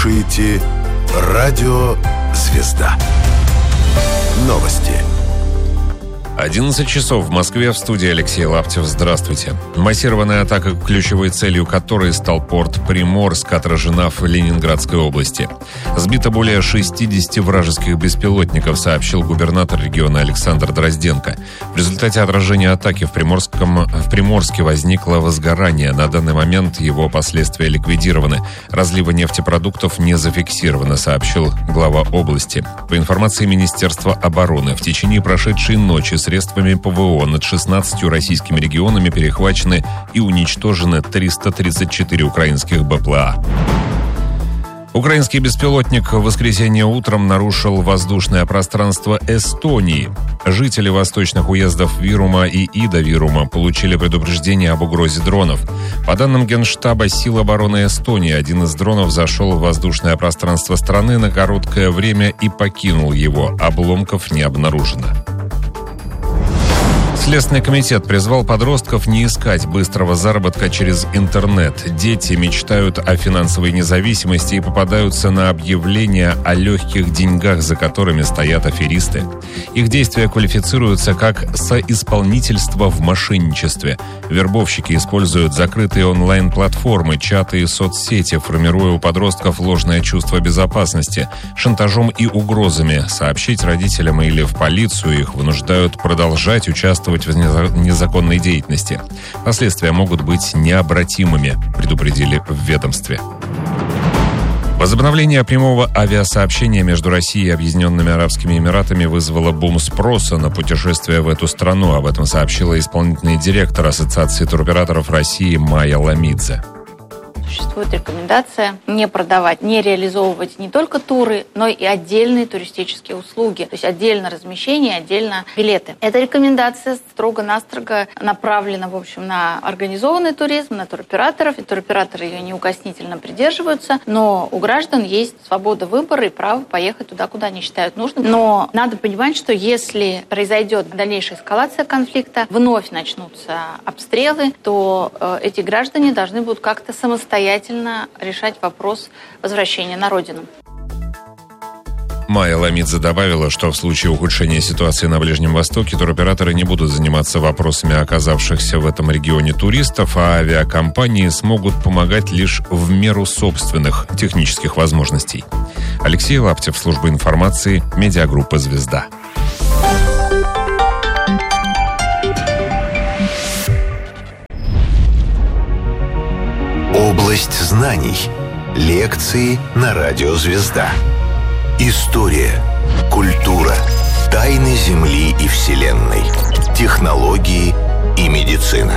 слушаете «Радио Звезда». Новости. 11 часов в Москве, в студии Алексей Лаптев. Здравствуйте. Массированная атака, ключевой целью которой стал порт Приморск, отражена в Ленинградской области. Сбито более 60 вражеских беспилотников, сообщил губернатор региона Александр Дрозденко. В результате отражения атаки в Приморске возникло возгорание. На данный момент его последствия ликвидированы. Разлива нефтепродуктов не зафиксировано, сообщил глава области. По информации Министерства обороны, в течение прошедшей ночи средствами ПВО над 16 российскими регионами перехвачены и уничтожены 334 украинских БПЛА. Украинский беспилотник в воскресенье утром нарушил воздушное пространство Эстонии. Жители восточных уездов Вирума и Ида-Вирума получили предупреждение об угрозе дронов. По данным Генштаба сил обороны Эстонии, один из дронов зашел в воздушное пространство страны на короткое время и покинул его. Обломков не обнаружено. Следственный комитет призвал подростков не искать быстрого заработка через интернет. Дети мечтают о финансовой независимости и попадаются на объявления о легких деньгах, за которыми стоят аферисты. Их действия квалифицируются как соисполнительство в мошенничестве. Вербовщики используют закрытые онлайн-платформы, чаты и соцсети, формируя у подростков ложное чувство безопасности. Шантажом и угрозами сообщить родителям или в полицию их вынуждают продолжать участвовать в незаконной деятельности. Последствия могут быть необратимыми, предупредили в ведомстве. Возобновление прямого авиасообщения между Россией и Объединенными Арабскими Эмиратами вызвало бум спроса на путешествия в эту страну. Об этом сообщила исполнительный директор Ассоциации туроператоров России Майя Ламидзе. Существует рекомендация не продавать, не реализовывать не только туры, но и отдельные туристические услуги. То есть отдельно размещение, отдельно билеты. Эта рекомендация строго-настрого направлена, в общем, на организованный туризм, на туроператоров. И туроператоры ее неукоснительно придерживаются. Но у граждан есть свобода выбора и право поехать туда, куда они считают нужным. Но надо понимать, что если произойдет дальнейшая эскалация конфликта, вновь начнутся обстрелы, то эти граждане должны будут как-то самостоятельно решать вопрос возвращения на родину. Майя Ламидзе добавила, что в случае ухудшения ситуации на Ближнем Востоке туроператоры не будут заниматься вопросами оказавшихся в этом регионе туристов, а авиакомпании смогут помогать лишь в меру собственных технических возможностей. Алексей Лаптев, служба информации, медиагруппа «Звезда». Область знаний. Лекции на радио «Звезда». История, культура, тайны Земли и Вселенной, технологии и медицина.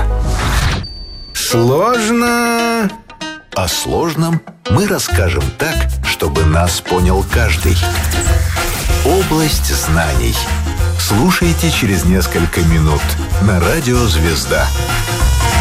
Сложно? О сложном мы расскажем так, чтобы нас понял каждый. Область знаний. Слушайте через несколько минут на радио «Звезда».